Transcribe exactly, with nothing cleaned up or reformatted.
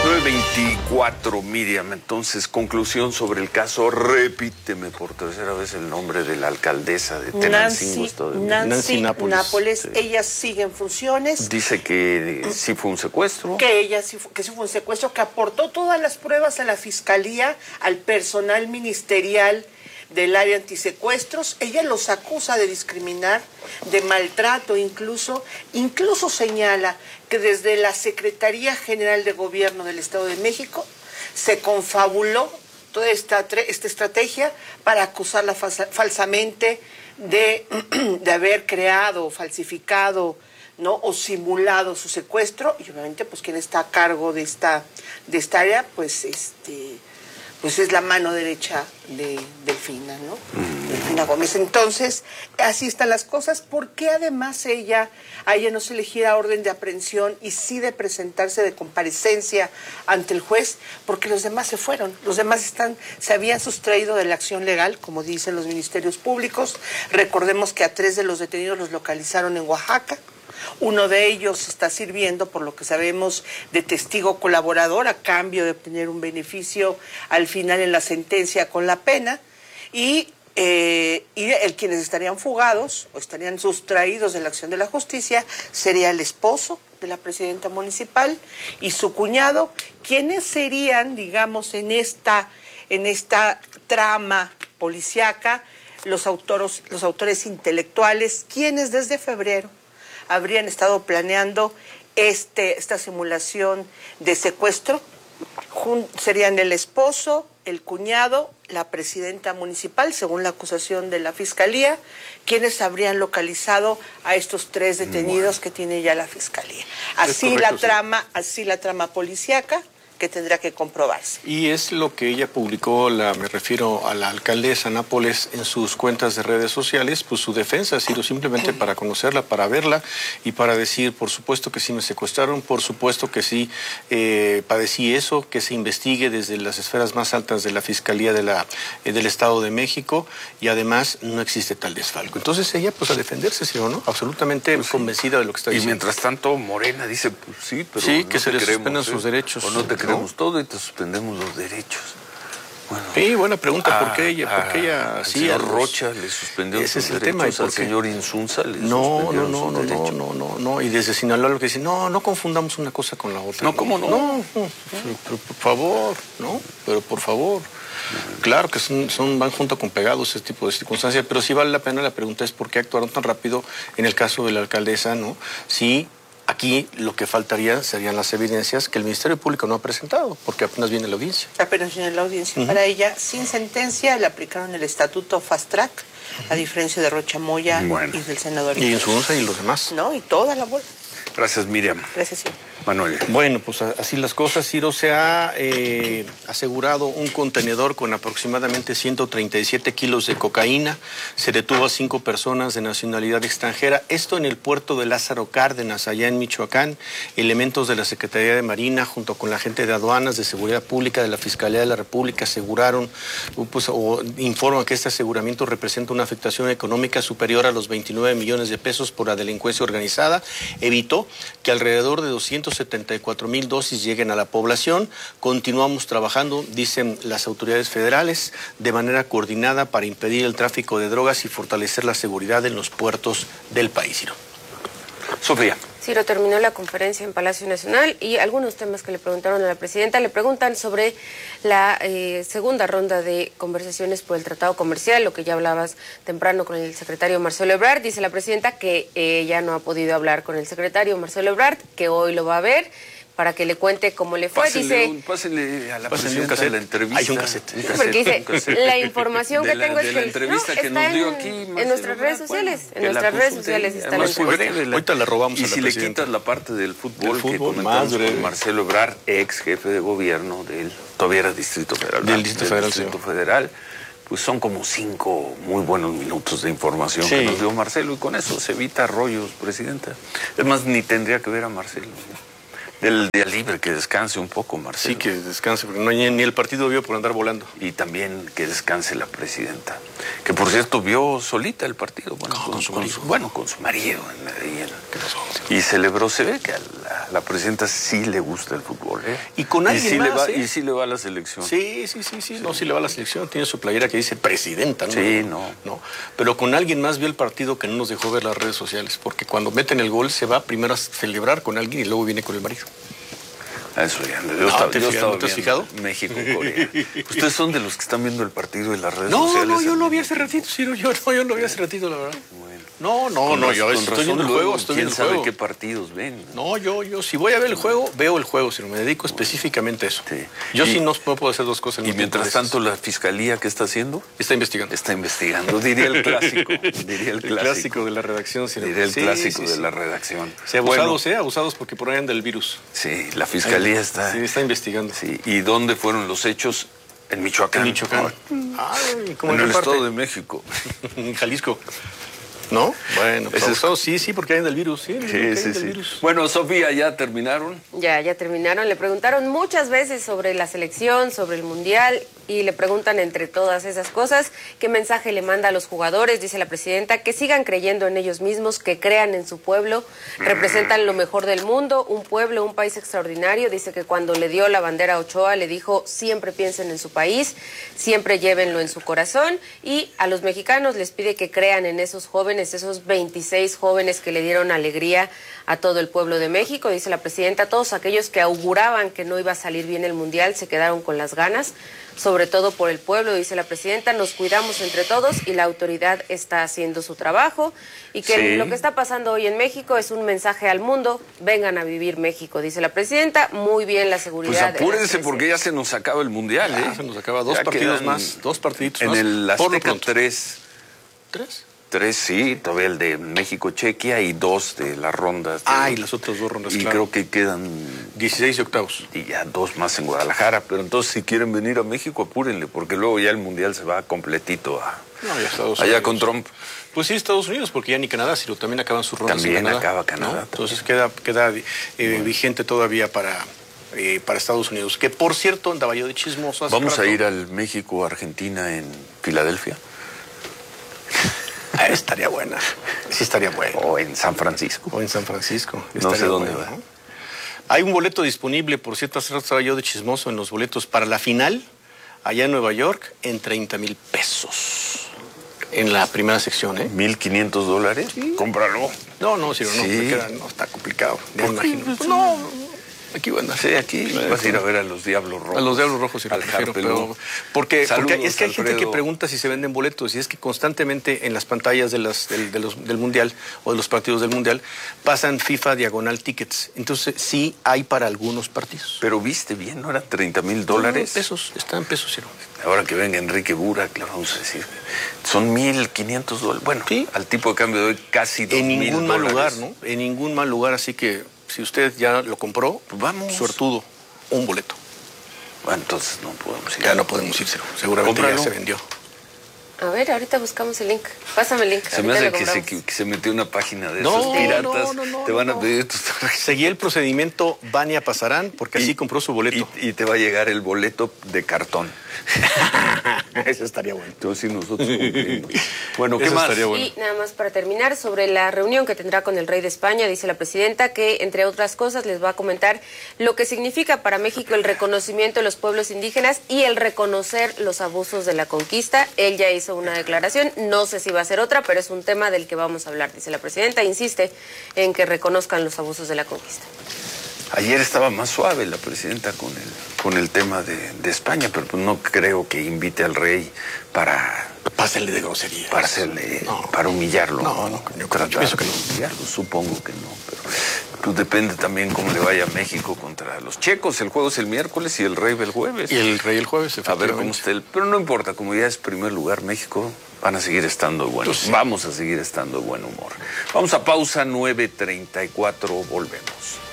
nueve veinticuatro, Miriam. Entonces, conclusión sobre el caso. Repíteme por tercera vez el nombre de la alcaldesa de Tenancingo, Estado de México. Nancy, Nancy Nápoles. Nápoles. Sí. Ella sigue en funciones. Dice que eh, sí fue un secuestro. Que ella sí fue, que sí fue un secuestro, que aportó todas las pruebas a la fiscalía, al personal ministerial del área antisecuestros. Ella los acusa de discriminar, de maltrato incluso, incluso señala que desde la Secretaría General de Gobierno del Estado de México se confabuló toda esta, esta estrategia para acusarla falsa, falsamente de, de haber creado o falsificado, ¿no?, o simulado su secuestro, y obviamente pues quien está a cargo de esta, de esta área, pues este... pues es la mano derecha de Delfina, ¿no? Mm. Delfina Gómez. Entonces, así están las cosas. ¿Por qué además ella, a ella no se le gira orden de aprehensión y sí de presentarse de comparecencia ante el juez? Porque los demás se fueron. Los demás están, se habían sustraído de la acción legal, como dicen los ministerios públicos. Recordemos que a tres de los detenidos los localizaron en Oaxaca. Uno de ellos está sirviendo, por lo que sabemos, de testigo colaborador a cambio de obtener un beneficio al final en la sentencia con la pena. Y, eh, y el quienes estarían fugados o estarían sustraídos de la acción de la justicia sería el esposo de la presidenta municipal y su cuñado, quienes serían, digamos, en esta, en esta trama policíaca, los autores, los autores intelectuales, quienes desde febrero habrían estado planeando este, esta simulación de secuestro. Jun, serían el esposo, el cuñado, la presidenta municipal, según la acusación de la fiscalía, quienes habrían localizado a estos tres detenidos bueno. que tiene ya la fiscalía. Así correcto, la trama, sí. así la trama policíaca, que tendrá que comprobarse. Y es lo que ella publicó, la, me refiero a la alcaldesa Nápoles, en sus cuentas de redes sociales, pues su defensa ha sido simplemente para conocerla, para verla y para decir, por supuesto que sí me secuestraron, por supuesto que sí eh, padecí eso, que se investigue desde las esferas más altas de la Fiscalía de la, eh, del Estado de México, y además no existe tal desfalco. Entonces ella, pues a defenderse, ¿sí o no? Absolutamente pues convencida sí. de lo que está y diciendo. Y mientras tanto, Morena dice, pues sí, pero sí, no que se le suspendan ¿eh? sus derechos. O no te queremos ¿no? todo y te suspendemos los derechos. Bueno, sí, buena pregunta, a, ¿por qué ella? ¿Por qué ella al sí, señor los... Rocha le suspendió ese sus es el derechos, tema, ¿y por al qué? señor Insunza le no, suspendieron no, no, sus no, derechos. No, no, no, no, y desde Sinaloa lo que dicen, no, no confundamos una cosa con la otra. No, ¿cómo no? No, no, no pero por favor, ¿no? Pero por favor. Claro que son, son, van junto con pegados ese tipo de circunstancias, pero sí vale la pena, la pregunta es por qué actuaron tan rápido en el caso de la alcaldesa, ¿no? Sí. Aquí lo que faltaría serían las evidencias que el Ministerio Público no ha presentado, porque apenas viene la audiencia. Apenas viene la audiencia. Uh-huh. Para ella, sin sentencia, le aplicaron el estatuto Fast Track, uh-huh. a diferencia de Rocha Moya bueno. y del senador. Y Insunza y los demás. No, y toda la bolsa. Gracias, Miriam. Gracias, sí. Manuel. Bueno, pues así las cosas, Ciro. Se ha eh, asegurado un contenedor con aproximadamente ciento treinta y siete kilos de cocaína. Se detuvo a cinco personas de nacionalidad extranjera. Esto en el puerto de Lázaro Cárdenas, allá en Michoacán. Elementos de la Secretaría de Marina, junto con la gente de aduanas, de seguridad pública, de la Fiscalía de la República, aseguraron, pues, o informan que este aseguramiento representa una afectación económica superior a los veintinueve millones de pesos por la delincuencia organizada. Evitó que alrededor de doscientos setenta y cuatro mil dosis lleguen a la población. Continuamos trabajando, dicen las autoridades federales, de manera coordinada para impedir el tráfico de drogas y fortalecer la seguridad en los puertos del país. Ciro. Sofía. Ciro, terminó la conferencia en Palacio Nacional y algunos temas que le preguntaron a la presidenta. Le preguntan sobre la eh, segunda ronda de conversaciones por el tratado comercial, lo que ya hablabas temprano con el secretario Marcelo Ebrard. Dice la presidenta que ella no ha podido hablar con el secretario Marcelo Ebrard, que hoy lo va a ver para que le cuente cómo le fue. Pásenle dice, un, pásenle a la pásenle presidenta de la entrevista. Hay un cassette. Un sí, cassette porque dice, un cassette. la información de que la, tengo de es la que entrevista no, que está nos dio en, aquí. en nuestras redes sociales. Bueno, en nuestras redes sociales está la entrevista. entrevista. Ahorita la robamos y a la si presidenta. le quitas la parte del fútbol, del fútbol que comentamos más con Marcelo Ebrard, ex jefe de gobierno del, todavía era Distrito Federal. Del Distrito del Federal, Distrito sí. Federal. Pues son como cinco muy buenos minutos de información sí. que nos dio Marcelo, y con eso se evita rollos, presidenta. Es más, ni tendría que ver a Marcelo. Del día libre, que descanse un poco, Marcelo. Sí, que descanse, porque no hay, ni el partido vio por andar volando. Y también que descanse la presidenta. Que por cierto vio solita el partido. Bueno, con, con, con, su, con su, bueno, con su marido en Medellín. ¿Qué pasó? Y celebró, se ve que a la, la presidenta sí le gusta el fútbol, ¿eh? Y con alguien y sí más, le va, ¿eh? Y sí le va a la selección. Sí, sí, sí, sí, sí, no, sí le va a la selección. Tiene su playera que dice presidenta, ¿no? Sí, no. no. Pero con alguien más vio el partido que no nos dejó ver las redes sociales, porque cuando meten el gol se va primero a celebrar con alguien y luego viene con el marido. Eso ya, yo no, estaba, ¿te, yo fijas, estaba ¿no te has viendo fijado? México, Corea. ¿Ustedes son de los que están viendo el partido en las redes no, sociales? No, no, yo lo vi hace ratito, Ciro, yo, no, yo lo vi hace ratito, la verdad. Bueno. No, no, con no, razón, yo estoy razón, viendo el luego, juego, estoy ¿quién viendo el sabe juego? qué partidos ven? No, yo, yo, si voy a ver el juego, veo el juego, Ciro, me dedico específicamente a eso. Sí. Yo y, sí no puedo hacer dos cosas. Y mientras tanto, la fiscalía, ¿qué está haciendo? Está investigando. Está investigando, diría el clásico. Diría el clásico. El clásico de la redacción, Ciro. Diría el sí, clásico sí, de sí. la redacción. Sí, abusados, bueno, ¿eh? Abusados porque por ahí anda el virus. Sí, la fiscalía Ahí, está... Sí, está investigando. Sí. ¿Y dónde fueron los hechos? En Michoacán. En Michoacán. Ay, ¿cómo en el parte? Estado de México. En Jalisco. ¿No? Bueno, pues abusados, sí, sí, porque hay del virus. Sí, sí, sí, sí. Virus. Bueno, Sofía, ¿ya terminaron? Ya, ya terminaron. Le preguntaron muchas veces sobre la selección, sobre el Mundial, y le preguntan entre todas esas cosas qué mensaje le manda a los jugadores. Dice la presidenta que sigan creyendo en ellos mismos, que crean en su pueblo, representan lo mejor del mundo, un pueblo, un país extraordinario. Dice que cuando le dio la bandera a Ochoa le dijo siempre piensen en su país, siempre llévenlo en su corazón, y a los mexicanos les pide que crean en esos jóvenes, esos veintiséis jóvenes que le dieron alegría a todo el pueblo de México. Dice la presidenta, todos aquellos que auguraban que no iba a salir bien el Mundial se quedaron con las ganas, sobre todo por el pueblo. Dice la presidenta, nos cuidamos entre todos y la autoridad está haciendo su trabajo, y que sí, lo que está pasando hoy en México es un mensaje al mundo, vengan a vivir México, dice la presidenta. Muy bien la seguridad. Pues apúrense porque ya se nos acaba el Mundial, ¿eh? Ya se nos acaba, dos ya partidos más, dos partiditos en más. En el Azteca tres. ¿Tres? Tres, sí, todavía el de México-Chequia y dos de las rondas. De, ah, y las otras dos rondas, y claro. creo que quedan... dieciséis y octavos. Y ya dos más en Guadalajara, pero entonces si quieren venir a México, apúrenle, porque luego ya el Mundial se va completito a... No, ya Estados allá Unidos. Con Trump. Pues sí, Estados Unidos, porque ya ni Canadá, sino también acaban sus rondas. También en Canadá, acaba Canadá. ¿no? Entonces queda, queda eh, bueno. vigente todavía para... Eh, para Estados Unidos, que por cierto andaba yo de chismoso hace Vamos rato. a ir al México-Argentina en Filadelfia. Ah, estaría buena. Sí, estaría buena. O en San Francisco. O en San Francisco. No sé dónde buena, va. ¿no? Hay un boleto disponible, por cierto, hace rato estaba yo de chismoso en los boletos para la final, allá en Nueva York, en treinta mil pesos. En la primera sección, ¿eh? ¿Mil quinientos dólares? Sí. Cómpralo. No, no, Ciro, no, sí. me queda, no, está complicado. Ya me ¿Por qué? imagino. Pues no. Aquí van a Sí, aquí vas a ir a ver a los Diablos Rojos. A los Diablos Rojos, sí, al prefiero, Harpelú. pero porque, Saludos, porque es que hay Alfredo. gente que pregunta si se venden boletos, y es que constantemente en las pantallas de las, del, de los, del Mundial o de los partidos del Mundial pasan FIFA diagonal tickets. Entonces sí hay para algunos partidos. Pero viste bien, ¿no? Eran treinta mil dólares. No, pesos, están pesos, Ciro. Ahora que venga Enrique Burak, le vamos a decir, son mil quinientos dólares. Bueno, ¿sí? Al tipo de cambio de hoy casi dos mil En ningún mal dólares. lugar, ¿no? En ningún mal lugar, así que si usted ya lo compró, pues vamos. Suertudo, un boleto. Bueno, entonces no podemos ir. Ya no podemos ir, Ciro. Seguramente Cómpralo. ya se vendió. A ver, ahorita buscamos el link. Pásame el link. Se me hace que se, que, que se metió una página de no, esos piratas. No, no, no, te van no. a pedir tus tarjetas. Seguí el procedimiento Vania Pasarán, porque Y- así compró su boleto. Y, y te va a llegar el boleto de cartón. Eso estaría bueno. Entonces nosotros cumplimos. Bueno, ¿qué Eso más? estaría bueno. Y nada más para terminar, sobre la reunión que tendrá con el rey de España, dice la presidenta que, entre otras cosas, les va a comentar lo que significa para México el reconocimiento de los pueblos indígenas y el reconocer los abusos de la conquista. Él ya hizo una declaración, no sé si va a ser otra, pero es un tema del que vamos a hablar. Dice la presidenta, insiste en que reconozcan los abusos de la conquista. Ayer estaba más suave la presidenta con el, con el tema de, de España, pero pues no creo que invite al rey para... Pásale de grosería. Para, hacerle, No. para humillarlo. No, no, yo Tratar pienso que de no. humillarlo, supongo que no, pero pues depende también cómo le vaya a México contra los checos. El juego es el miércoles y el rey va el jueves. Y el rey el jueves, A ver cómo efectivamente. está el... Pero no importa, como ya es primer lugar México, van a seguir estando de buen Pues sí. Vamos a seguir estando de buen humor. Vamos a pausa, nueve treinta y cuatro, volvemos.